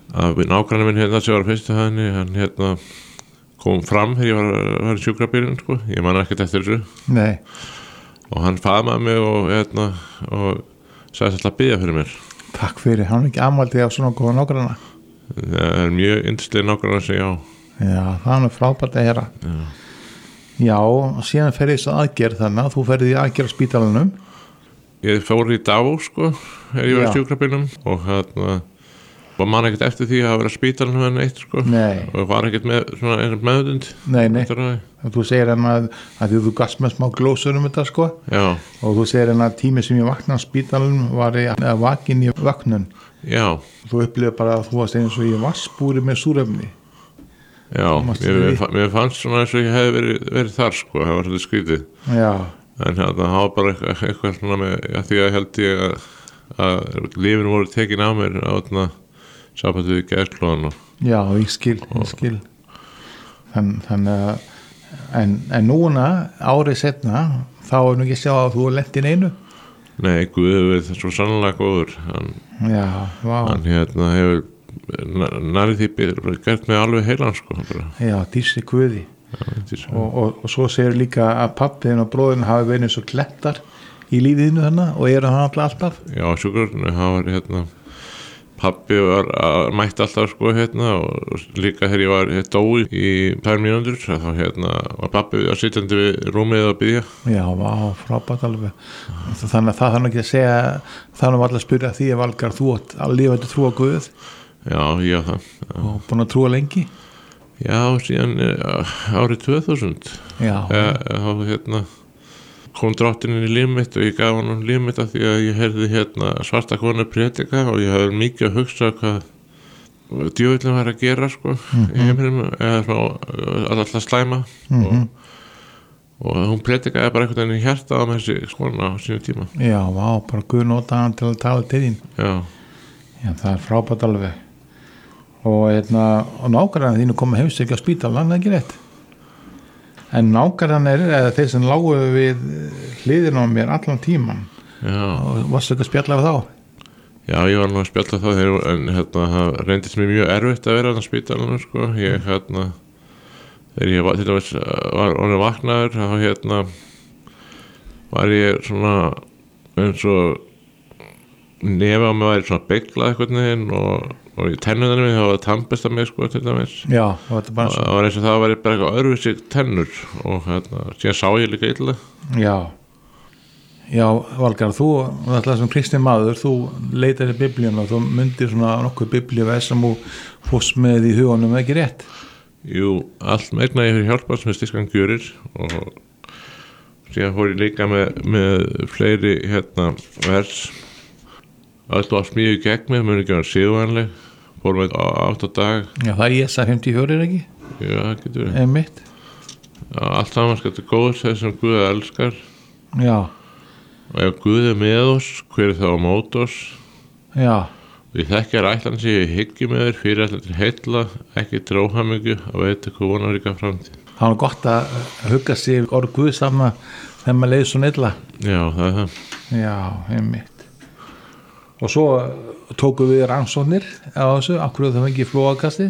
að nágranni minn hérna sem var á fyrstu hæðinni, hann hérna kom fram þegar ég var í sjúkrabílinn sko, ég man ekkert eftir þessu. Nei. Og hann faðmaði mig og sagði alltaf að biðja fyrir mér. Takk fyrir, hann ekki afmældi af svona góða nágranna. Það mjög yndislega nágranna sem já. Já, það frábært að heyra. Já, síðan fer ég aðgerð þannig að þú ferði í aðgerð á spítalanum. Ég fór í dag sko, þegar ég var í sjúkrabílnum og man ekkert eftir því að vera á spítalanum en eitt sko. Nei. Og var ekkert með svona einhvern meðvitund. Nei. Þú segir hann að þú gast með smá glósur þetta sko. Já. Og þú segir hann að tími sem ég vaknaði á spítalanum var ég vakinn í vöknun. Já. Þú upplifir bara að þú varst eins og ég vassbúri með súrefni. Já, mér fannst svona eins og ég hefði verið þar sko, það var svolítið skrítið. Já. En það var bara eitthvað svona með, því að held ég að lífin voru tekin á mér á sambandi við geðklóðan. Já, ég skil. Þannig að, en núna, árið setna, þá nú ekki sjá að þú lent í neinu? Nei, Guð er svo sannlega góður. Hann hefur nærið því gert mig alveg heilan sko. Já, dýrsi Guði. Og svo segir líka að pabbiðin og bróðin hafi verið svo klettar í lífiðinu þannig og eru hann alltaf? Já, sjúkrarnu, það var pabbi mætti alltaf sko og líka þegar ég var dói í 2 mínútur þá var pabbi að sitjandi við rúmið að biðja. Já, frábært alveg. Þannig að það þarf ekki að segja, þannig að allir spyrja því að Valgarð þú átt að lifa til trúa Guð. Já, ég á það. Já. Og búin að trúa lengi? Já, síðan árið 2000. Já. Þá kom drottinn í líf mitt og ég gaf hann líf mitt af því að ég heyrði svarta konu predika og ég hafði mikið að hugsa hvað djöfullinn var að gera sko í heiminum eða alltaf slæma og hún predikaði bara einhvern veginn í hjarta á með þessi skona á sínu tíma. Já, bara Guð nota hann til að tala til þín. Já, það frábært alveg og nágrannar þínu koma heimsækja á spítalann, ekki rétt? En nágrannar eða þeir sem lágu við hliðina á mér allan tíman. Já. Og varstu ekki að spjalla við þá? Já, ég var nú að spjalla þá en það reyndist mér mjög erfitt að vera á spítalanum sko. Þegar ég til dæmis var orðinn vaknaður þá var ég svona eins og nefið á mig væri svona beiglað einhvern veginn og í tennunum þá var það tannbursta mig sko til dæmis. Já, það var eins og það var bara eitthvað öðruvísi tennur og síðan sá ég líka illa. Já, Valgarð, þú alltaf sem kristinn maður, þú leitar í biblíuna og þú myndir svona nokkuð biblíuverð sem þú fórst með í huganum, ekki rétt? Jú, allt megna ég fyrir hjálpað sem styrkan gjörir og síðan fór ég líka með fleiri vers. Allt var smíðu gegn mig, muni ekki vera síðvanleg, fórum við á 8 dag. Já, það Jesa 54 ekki? Já, það getur við. Einmitt. Já, allt saman þetta góður þess sem Guð elskar. Já. Og ef Guð er með oss, hver er þá á móti oss? Já. Og ég þekki ætlan sem ég hyggi með þér fyrir ætlan til heilla, ekki til óhamingju og veit hvað vonar líka framtíð. Það var gott að hugga sig orð Guð saman þegar maður leiði svo illa. Já, það er það. Já, einmitt. Og svo tókum við rannsóknir á þessu, af hverju það fengi flóðakasti?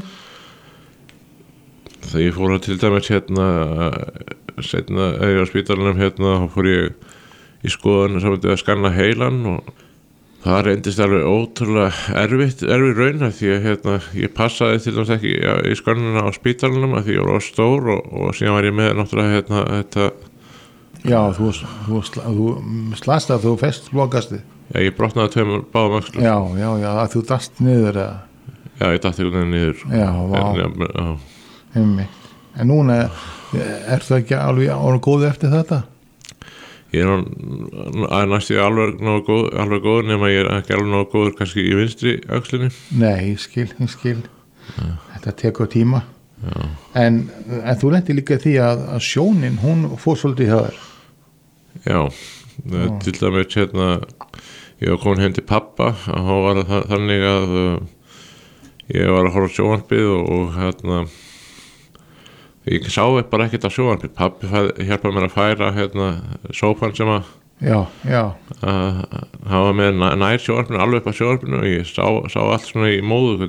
Þegar ég fór til dæmis setna þegar ég var á spítalanum þá fór ég í skoðun saman til að skanna heilan og það reyndist alveg ótrúlega erfið raun því að ég passaði til dæmis ekki í skannuna á spítalanum af því ég var stór og síðan var ég með náttúrulega þetta. Já, þú slast að þú fest flóðakastið. Já, ég brotnaði 2 báðum öxlum. Já, að þú dast niður eða? Já, ég dast einhvern veginn niður. Já, en núna þú ekki alveg góð eftir þetta? Ég næst ég alveg góður nema ég ekki alveg nógu góður kannski í vinstri öxlinni. Nei, ég skil. Þetta tekur tíma. Já. En þú lenti líka því að sjónin, hún fór svolítið hjá þér. Já, til dæmis ég var komin heim til pappa og þá var það þannig að ég var að horfa sjónvarpið og ég sá bara ekkert á sjónvarpið. Pappi hjálpaði mér að færa sófan sem að hann var með nær sjónvarpinu alveg upp á sjónvarpinu og ég sá allt svona í móðu